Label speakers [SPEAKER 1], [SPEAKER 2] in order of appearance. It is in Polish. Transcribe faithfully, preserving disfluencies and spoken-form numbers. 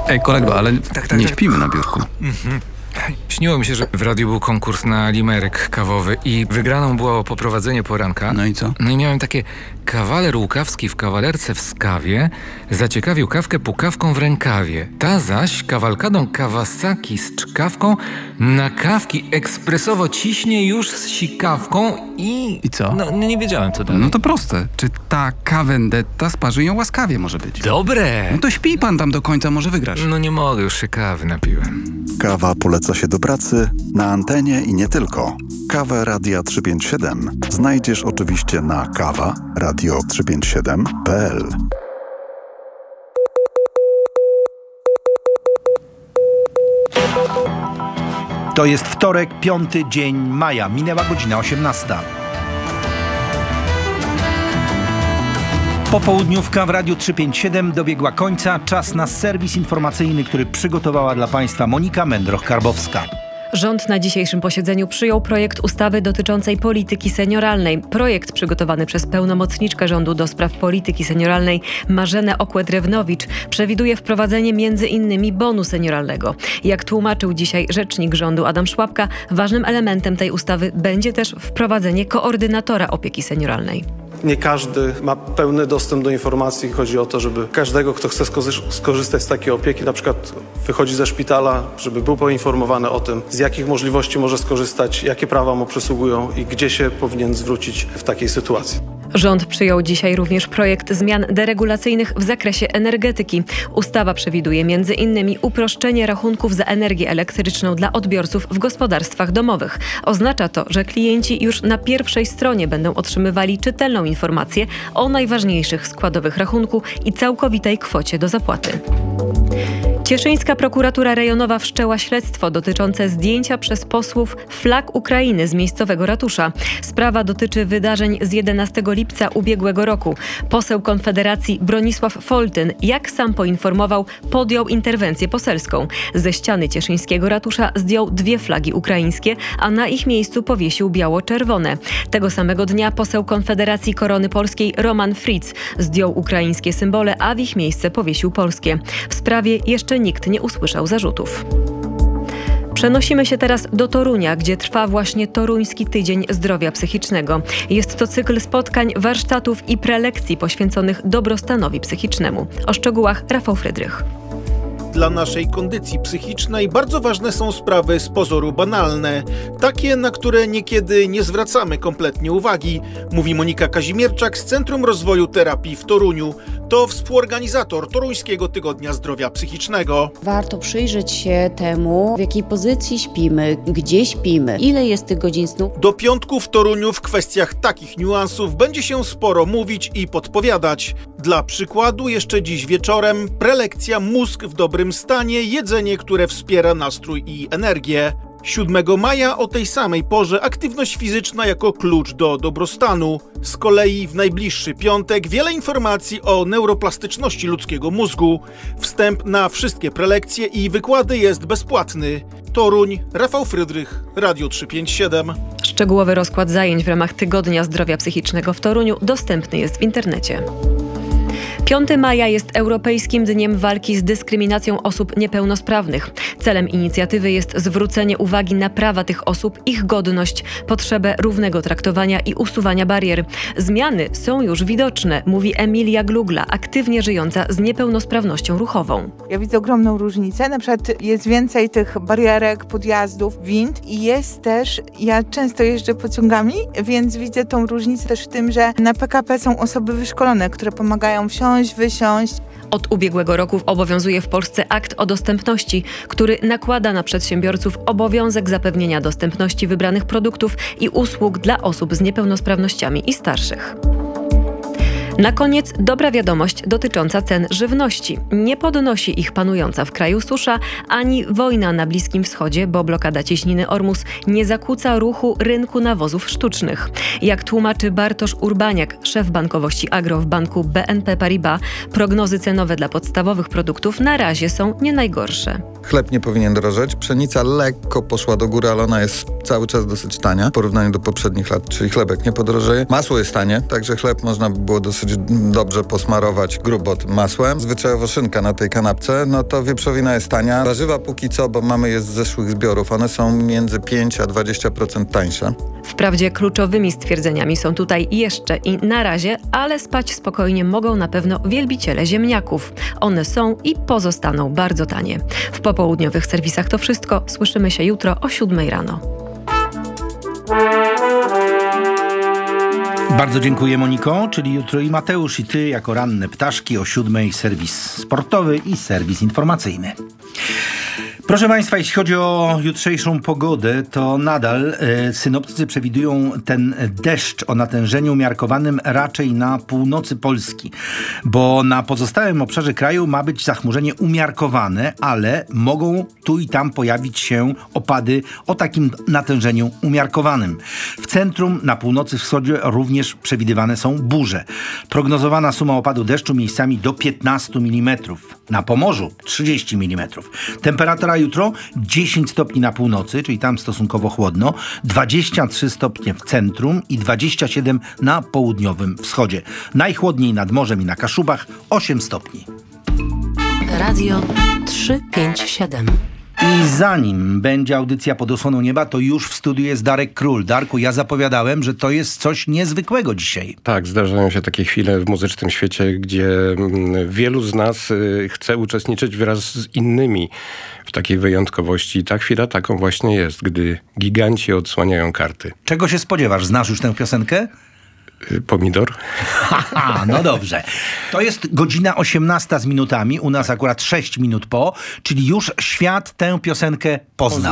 [SPEAKER 1] Ej, kolego, ale
[SPEAKER 2] Tak, tak,
[SPEAKER 1] nie
[SPEAKER 2] tak.
[SPEAKER 1] śpimy na biurku.
[SPEAKER 2] Mhm. Śniło mi się, że w radiu był konkurs na limerek kawowy i wygraną było poprowadzenie poranka.
[SPEAKER 1] No i co?
[SPEAKER 2] No i miałem takie: kawaler łukawski w kawalerce w Skawie zaciekawił kawkę pukawką w rękawie. Ta zaś kawalkadą Kawasaki z czkawką na kawki ekspresowo ciśnie już z sikawką i...
[SPEAKER 1] I co?
[SPEAKER 2] No nie wiedziałem, co dalej.
[SPEAKER 1] No to proste. Czy ta kawendetta sparzy ją łaskawie może być?
[SPEAKER 2] Dobre!
[SPEAKER 1] No to śpij pan tam do końca, może wygrasz.
[SPEAKER 2] No nie mogę, już się kawy napiłem.
[SPEAKER 3] Kawa poleca się do pracy, na antenie i nie tylko. Kawę Radia trzysta pięćdziesiąt siedem znajdziesz oczywiście na kawa radio trzysta pięćdziesiąt siedem kropka p l.
[SPEAKER 4] To jest wtorek, piąty dzień maja. Minęła godzina osiemnasta. Popołudniówka w Radiu trzysta pięćdziesiąt siedem dobiegła końca. Czas na serwis informacyjny, który przygotowała dla Państwa Monika Mędroch-Karbowska.
[SPEAKER 5] Rząd na dzisiejszym posiedzeniu przyjął projekt ustawy dotyczącej polityki senioralnej. Projekt przygotowany przez pełnomocniczkę rządu do spraw polityki senioralnej Marzenę Okłę-Drewnowicz przewiduje wprowadzenie między innymi bonu senioralnego. Jak tłumaczył dzisiaj rzecznik rządu Adam Szłapka, ważnym elementem tej ustawy będzie też wprowadzenie koordynatora opieki senioralnej.
[SPEAKER 6] Nie każdy ma pełny dostęp do informacji. Chodzi o to, żeby każdego, kto chce skorzystać z takiej opieki, na przykład wychodzi ze szpitala, żeby był poinformowany o tym, z jakich możliwości może skorzystać, jakie prawa mu przysługują i gdzie się powinien zwrócić w takiej sytuacji.
[SPEAKER 5] Rząd przyjął dzisiaj również projekt zmian deregulacyjnych w zakresie energetyki. Ustawa przewiduje między innymi uproszczenie rachunków za energię elektryczną dla odbiorców w gospodarstwach domowych. Oznacza to, że klienci już na pierwszej stronie będą otrzymywali czytelną informację o najważniejszych składowych rachunku i całkowitej kwocie do zapłaty. Cieszyńska prokuratura rejonowa wszczęła śledztwo dotyczące zdjęcia przez posłów flag Ukrainy z miejscowego ratusza. Sprawa dotyczy wydarzeń z jedenastego lipca ubiegłego roku. Poseł Konfederacji Bronisław Foltyn, jak sam poinformował, podjął interwencję poselską. Ze ściany cieszyńskiego ratusza zdjął dwie flagi ukraińskie, a na ich miejscu powiesił biało-czerwone. Tego samego dnia poseł Konfederacji Korony Polskiej Roman Fritz zdjął ukraińskie symbole, a w ich miejsce powiesił polskie. W sprawie jeszcze nikt nie usłyszał zarzutów. Przenosimy się teraz do Torunia, gdzie trwa właśnie Toruński Tydzień Zdrowia Psychicznego. Jest to cykl spotkań, warsztatów i prelekcji poświęconych dobrostanowi psychicznemu. O szczegółach Rafał Frydrych.
[SPEAKER 7] Dla naszej kondycji psychicznej bardzo ważne są sprawy z pozoru banalne, takie, na które niekiedy nie zwracamy kompletnie uwagi, mówi Monika Kazimierczak z Centrum Rozwoju Terapii w Toruniu. To współorganizator Toruńskiego Tygodnia Zdrowia Psychicznego.
[SPEAKER 8] Warto przyjrzeć się temu, w jakiej pozycji śpimy, gdzie śpimy, ile jest tych godzin snu.
[SPEAKER 7] Do piątku w Toruniu w kwestiach takich niuansów będzie się sporo mówić i podpowiadać. Dla przykładu jeszcze dziś wieczorem prelekcja Mózg w dobrym stanie, jedzenie, które wspiera nastrój i energię. siódmego maja o tej samej porze aktywność fizyczna jako klucz do dobrostanu. Z kolei w najbliższy piątek wiele informacji o neuroplastyczności ludzkiego mózgu. Wstęp na wszystkie prelekcje i wykłady jest bezpłatny. Toruń, Rafał Frydrych, Radio trzysta pięćdziesiąt siedem.
[SPEAKER 5] Szczegółowy rozkład zajęć w ramach Tygodnia Zdrowia Psychicznego w Toruniu dostępny jest w internecie. piątego maja jest Europejskim Dniem Walki z Dyskryminacją Osób Niepełnosprawnych. Celem inicjatywy jest zwrócenie uwagi na prawa tych osób, ich godność, potrzebę równego traktowania i usuwania barier. Zmiany są już widoczne, mówi Emilia Glugla, aktywnie żyjąca z niepełnosprawnością ruchową.
[SPEAKER 9] Ja widzę ogromną różnicę. Na przykład jest więcej tych barierek, podjazdów, wind i jest też, ja często jeżdżę pociągami, więc widzę tą różnicę też w tym, że na P K P są osoby wyszkolone, które pomagają wsiąść, wysiąść.
[SPEAKER 5] Od ubiegłego roku obowiązuje w Polsce akt o dostępności, który nakłada na przedsiębiorców obowiązek zapewnienia dostępności wybranych produktów i usług dla osób z niepełnosprawnościami i starszych. Na koniec dobra wiadomość dotycząca cen żywności. Nie podnosi ich panująca w kraju susza, ani wojna na Bliskim Wschodzie, bo blokada cieśniny Ormus nie zakłóca ruchu rynku nawozów sztucznych. Jak tłumaczy Bartosz Urbaniak, szef bankowości Agro w banku B N P Paribas, prognozy cenowe dla podstawowych produktów na razie są nie najgorsze.
[SPEAKER 10] Chleb nie powinien drożeć. Pszenica lekko poszła do góry, ale ona jest cały czas dosyć tania w porównaniu do poprzednich lat, czyli chlebek nie podrożeje. Masło jest tanie, także chleb można by było dosyć dobrze posmarować grubo tym masłem. Zwyczajowo szynka na tej kanapce, no to wieprzowina jest tania. Warzywa póki co, bo mamy je z zeszłych zbiorów, one są między pięć a dwadzieścia procent tańsze.
[SPEAKER 5] Wprawdzie kluczowymi stwierdzeniami są tutaj jeszcze i na razie, ale spać spokojnie mogą na pewno wielbiciele ziemniaków. One są i pozostaną bardzo tanie. W popołudniowych serwisach to wszystko. Słyszymy się jutro o siódmej rano.
[SPEAKER 4] Bardzo dziękuję, Moniko, czyli jutro i Mateusz, i ty jako ranne ptaszki o siódmej serwis sportowy i serwis informacyjny. Proszę Państwa, jeśli chodzi o jutrzejszą pogodę, to nadal e, synoptycy przewidują ten deszcz o natężeniu umiarkowanym raczej na północy Polski, bo na pozostałym obszarze kraju ma być zachmurzenie umiarkowane, ale mogą tu i tam pojawić się opady o takim natężeniu umiarkowanym. W centrum, na północy wschodzie również przewidywane są burze. Prognozowana suma opadu deszczu miejscami do piętnaście milimetrów. Na Pomorzu trzydzieści milimetrów. Temperatura jutro dziesięć stopni na północy, czyli tam stosunkowo chłodno, dwadzieścia trzy stopnie w centrum i dwadzieścia siedem na południowym wschodzie. Najchłodniej nad morzem i na Kaszubach osiem stopni.
[SPEAKER 11] Radio trzysta pięćdziesiąt siedem.
[SPEAKER 4] I zanim będzie audycja Pod osłoną nieba, to już w studiu jest Darek Król. Darku, ja zapowiadałem, że to jest coś niezwykłego dzisiaj.
[SPEAKER 12] Tak, zdarzają się takie chwile w muzycznym świecie, gdzie wielu z nas chce uczestniczyć wraz z innymi w takiej wyjątkowości. I ta chwila taką właśnie jest, gdy giganci odsłaniają karty.
[SPEAKER 4] Czego się spodziewasz? Znasz już tę piosenkę?
[SPEAKER 12] Pomidor.
[SPEAKER 4] Haha, no dobrze. To jest godzina osiemnasta z minutami, u nas akurat sześć minut po, czyli już świat tę piosenkę poznał.